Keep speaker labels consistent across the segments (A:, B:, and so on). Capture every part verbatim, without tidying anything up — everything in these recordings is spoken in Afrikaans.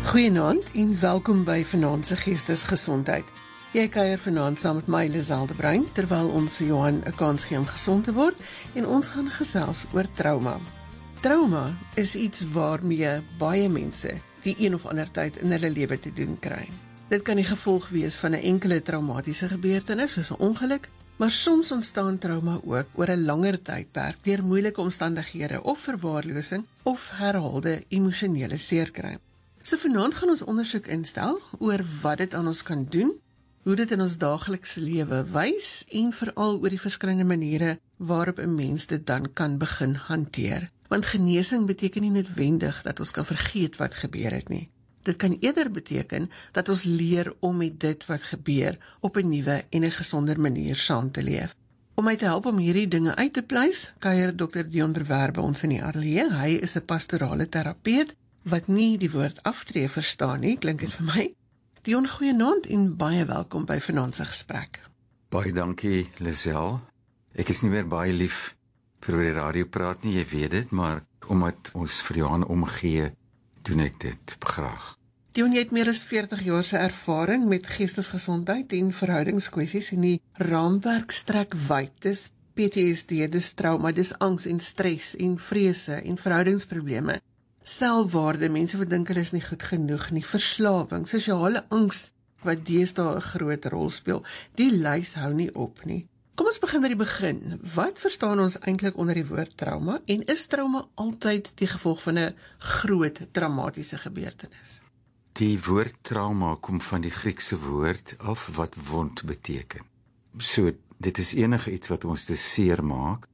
A: Goeienaand en welkom by Vanaand se Geestesgesondheid. Jy kuier vanaand saam met my, Lisel de Bruin, terwyl ons vir Johan 'n kans gee om gesond te word en ons gaan gesels oor trauma. Trauma is iets waarmee baie mense die een of ander tyd in hulle lewe te doen kry. Dit kan die gevolg wees van 'n enkele traumatiese gebeurtenis, soos 'n ongeluk, maar soms ontstaan trauma ook oor 'n langer tydperk deur moeilike omstandighede of verwaarlosing of herhaalde emosionele seerkry. So vanaand gaan ons ondersoek instel oor wat dit aan ons kan doen, hoe dit in ons daaglikse lewe wys en veral oor die verskillende maniere waarop 'n mens dit dan kan begin hanteer. Want genesing beteken nie noodwendig dat ons kan vergeet wat gebeur het nie. Dit kan eerder beteken dat ons leer om met dit wat gebeur op 'n nuwe en 'n gesonder manier saam te leef. Om my te help om hierdie dinge uit te pleis, kuier dokter Dion der Werf by ons in die ateljee. Hy is 'n pastorale terapeut wat nie die woord aftree verstaan nie, klink dit vir my. Dion, goeienaand en baie welkom by Vanaand se gesprek.
B: Baie dankie, Lisel. Ek is nie meer baie lief vir oor die radio praat nie, jy weet dit, maar omdat ons vir Johan omgee, doen ek dit graag.
A: Dion, jy het meer as veertig jaar se ervaring met geestesgesondheid en verhoudingskwessies en die raamwerk strek wyd. Dis P T S D, dis trauma, dis angs en stres en vrese en verhoudingsprobleme. Selfwaarde, mense wat dink hulle is nie goed genoeg nie, verslawing, sosiale angs wat deesdae 'n groot rol speel. Die lys hou nie op nie. Kom ons begin by die begin. Wat verstaan ons eintlik onder die woord trauma en is trauma altyd die gevolg van 'n groot traumatiese gebeurtenis?
B: Die woord trauma kom van die Griekse woord af wat wond beteken. So dit is enige iets wat ons te seer maak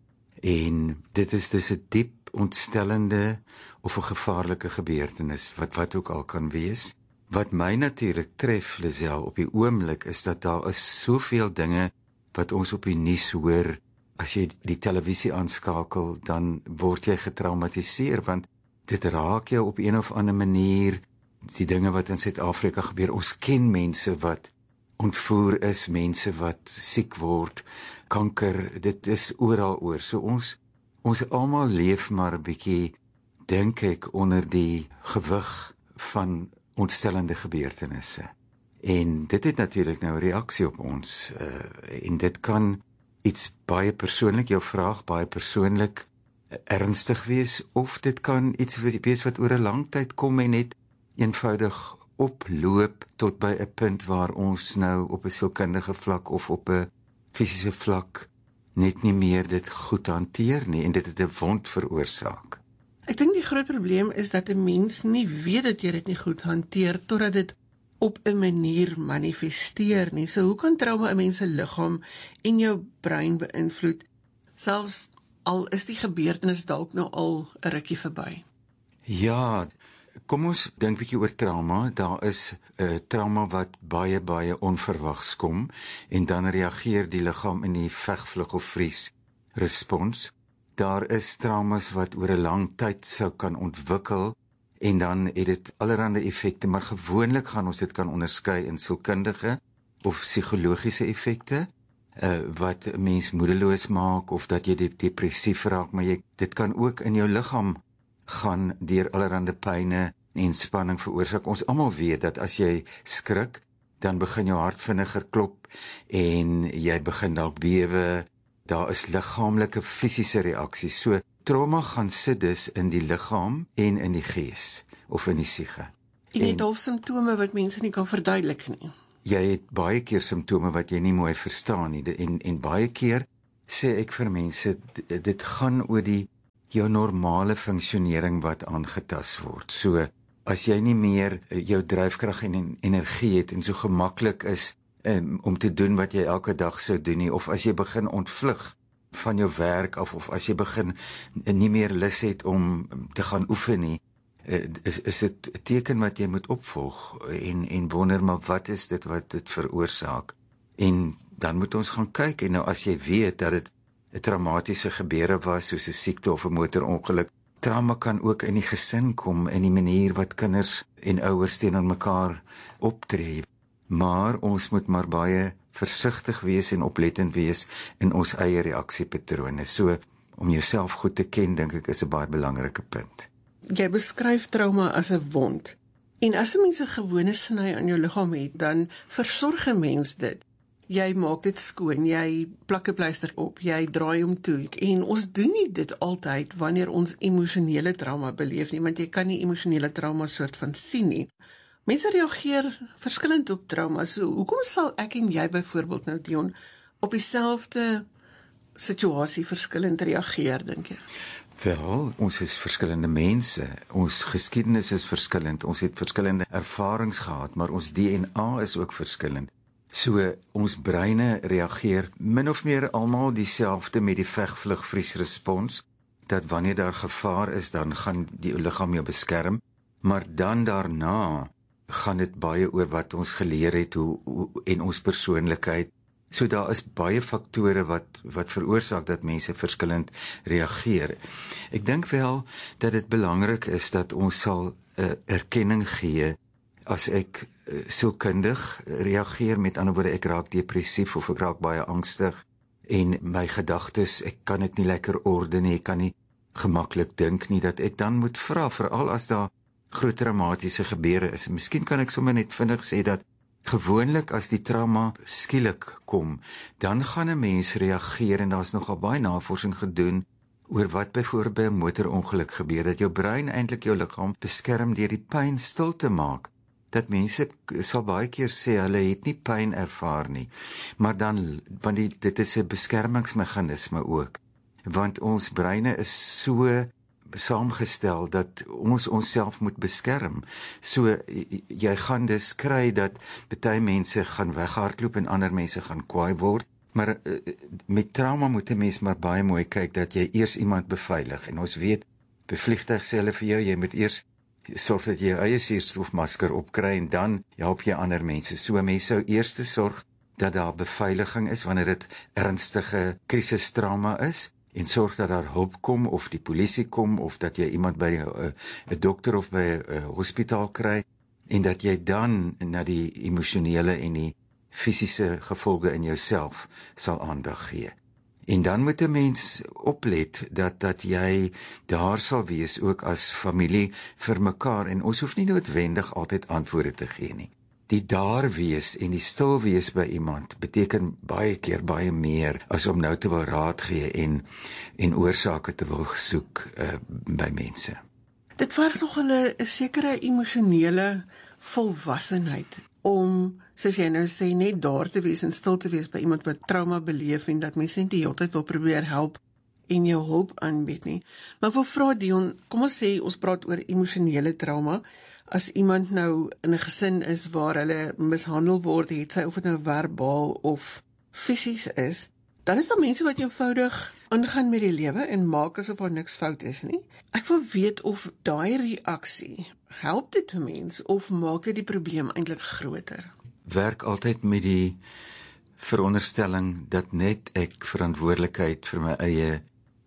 B: en dit is dis 'n diep ontstellende of 'n gevaarlike gebeurtenis, wat wat ook al kan wees. Wat my natuurlik tref, Lisel, op die oomblik is dat daar is soveel dinge wat ons op die nuus hoor. As jy die televisie aanskakel, dan word jy getraumatiseer, want dit raak jou op een of ander manier. Die dinge wat in Suid-Afrika gebeur, ons ken mense wat ontvoer is, mense wat siek word, kanker, dit is oral oor. So ons Ons almal leef maar 'n bietjie, dink ek, onder die gewig van ontstellende gebeurtenisse. En dit het natuurlik nou 'n reaksie op ons. Uh, en dit kan iets baie persoonlik, jou vraag baie persoonlik uh, ernstig wees, of dit kan iets wees wat oor 'n lang tyd kom en net eenvoudig oploop tot by 'n punt waar ons nou op 'n sielkundige vlak of op 'n fisiese vlak net nie meer dit goed hanteer nie en dit het 'n wond veroorsaak.
A: Ek dink die groot probleem is dat 'n mens nie weet dat jy dit nie goed hanteer totdat dit op 'n manier manifesteer nie. So hoe kan trauma 'n mens se liggaam en jou brein beïnvloed, selfs al is die gebeurtenis dalk nou al 'n rukkie verby?
B: Ja, kom ons dink 'n bietjie oor trauma. Daar is 'n uh, trauma wat baie baie onverwags kom en dan reageer die liggaam in die veg, vlug of vries respons. Daar is traumas wat oor 'n lang tyd sou kan ontwikkel en dan het dit allerlei effekte, maar gewoonlik gaan ons dit kan onderskei in sielkundige of psigologiese effekte, uh, wat 'n mens moedeloos maak of dat jy depressief raak, maar jy, dit kan ook in jou liggaam gaan deur allerlei pyne en spanning veroorsaak. Ons almal weet dat as jy skrik, dan begin jou hart vinniger klop en jy begin dalk bewe. Daar is liggaamlike fisiese reaksies. So trauma gaan sit dus in die liggaam en in die gees of in die siege.
A: En jy het al simptome wat mense nie kan verduidelik nie.
B: Jy het baie keer simptome wat jy nie mooi verstaan nie en en baie keer sê ek vir mense dit, dit gaan oor die jou normale funksionering wat aangetast word. So, as jy nie meer jou dryfkrag en energie het en so gemaklik is um, om te doen wat jy elke dag sou doen nie, of as jy begin ontvlug van jou werk af, of as jy begin nie meer lus het om te gaan oefen nie, uh, is, is dit 'n teken wat jy moet opvolg en, en wonder, maar wat is dit wat dit veroorsaak? En dan moet ons gaan kyk, en nou as jy weet dat dit 'n traumatiese gebeure was, soos 'n siekte of 'n motorongeluk. Trauma kan ook in die gesin kom, in die manier wat kinders en ouers teenoor mekaar optree. Maar ons moet maar baie versigtig wees en oplettend wees in ons eie reaksiepatrone. So, om jouself goed te ken, dink ek is 'n baie belangrike punt.
A: Jy beskryf trauma as 'n wond. En as 'n mens 'n gewone sny aan jou liggaam het, dan versorg 'n mens dit. Jy maak dit skoon, jy plak 'n pleister op, jy draai hom toe. En ons doen nie dit altyd wanneer ons emosionele trauma beleef nie, want jy kan nie emosionele trauma soort van sien nie. Mense reageer verskillend op trauma. So hoekom sal ek en jy byvoorbeeld nou, Dion, op dieselfde situasie verskillend reageer, dink jy?
B: Wel, ons is verskillende mense, ons geskiedenis is verskillend, ons het verskillende ervarings gehad, maar ons D N A is ook verskillend. So, ons breine reageer min of meer almal dieselfde met die veg-vlug-vries-respons, dat wanneer daar gevaar is, dan gaan die liggaam jou beskerm, maar dan daarna gaan dit baie oor wat ons geleer het hoe, hoe, en ons persoonlikheid. So daar is baie faktore wat, wat veroorsaak dat mense verskillend reageer. Ek dink wel dat dit belangrik is dat ons sal uh, erkenning gee as ek uh, sielkundig reageer, met ander woorde ek raak depressief of ek raak baie angstig en my gedagtes, ek kan dit nie lekker orde nie, ek kan nie gemaklik dink nie, dat ek dan moet vra, veral as daar groot traumatiese gebeure is. Miskien kan ek sommer net vinnig sê dat gewoonlik as die trauma skielik kom, dan gaan 'n mens reageer en daar's nogal baie navorsing gedoen oor wat byvoorbeeld by 'n motorongeluk gebeur, dat jou brein eintlik jou liggaam beskerm deur die pyn stil te maak. Dat mense sal baie keer sê hulle het nie pyn ervaar nie, maar dan, want die, dit is 'n beskermingsmeganisme ook, want ons breine is so saamgestel dat ons onsself moet beskerm. So jy gaan dus kry dat baie mense gaan weghardloop en ander mense gaan kwaai word, maar met trauma moet 'n mens maar baie mooi kyk dat jy eers iemand beveilig. En ons weet, by vliegtuig sê hulle vir jou, jy moet eers sorg dat jy jou eie suurstofmasker opkry en dan help jy ander mense. So mense sou eers sorg dat daar beveiliging is wanneer dit ernstige krisistrauma is, en sorg dat daar hulp kom, of die polisie kom, of dat jy iemand by 'n uh, dokter of by 'n uh, hospitaal kry, en dat jy dan na die emosionele en die fisiese gevolge in jouself sal aandag gee. En dan moet 'n mens oplet dat dat jy daar sal wees ook as familie vir mekaar, en ons hoef nie noodwendig altyd antwoorde te gee nie. Die daar wees en die stil wees by iemand beteken baie keer baie meer as om nou te wil raad gee en, en oorsake te wil soek uh, by mense.
A: Dit verg nog 'n sekere emosionele volwassenheid om, soos jy nou sê, net daar te wees en stil te wees by iemand wat trauma beleef en dat mense net die hele tyd wil probeer help en jou hulp aanbied nie. Maar ek wil vra, Dion, kom ons sê ons praat oor emosionele trauma. As iemand nou in 'n gesin is waar hulle mishandel word, het sy of dit nou verbaal of fisies is, dan is daar mense wat eenvoudig aangaan met die lewe en maak asof daar niks fout is nie. Ek wil weet of daai reaksie, help dit 'n mens of maak dit die probleem eintlik groter?
B: Werk altyd met die veronderstelling dat net ek verantwoordelikheid vir my eie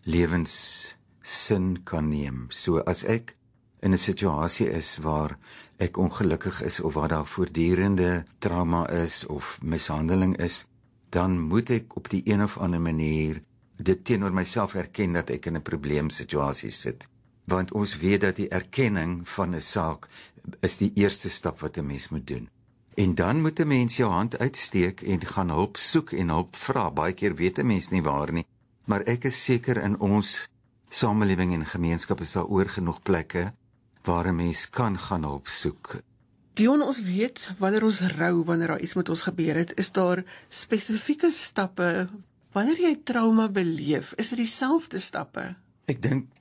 B: lewenssin kan neem. So as ek in 'n situasie is waar ek ongelukkig is of waar daar voortdurende trauma is of mishandeling is, dan moet ek op die een of ander manier dit teenoor myself erken dat ek in 'n probleemsituasie sit. Want ons weet dat die erkenning van 'n saak is die eerste stap wat 'n mens moet doen. En dan moet 'n mens jou hand uitsteek en gaan hulp soek en hulp vra. Baie keer weet 'n mens nie waar nie, maar ek is seker in ons samelewing en gemeenskap is daar oor genoeg plekke waar 'n mens kan gaan hulp soek.
A: Dion, ons weet, wanneer ons rou, wanneer daar iets met ons gebeur het, is daar spesifieke stappe. Wanneer jy trauma beleef, is dit dieselfde stappe?
B: Ek dink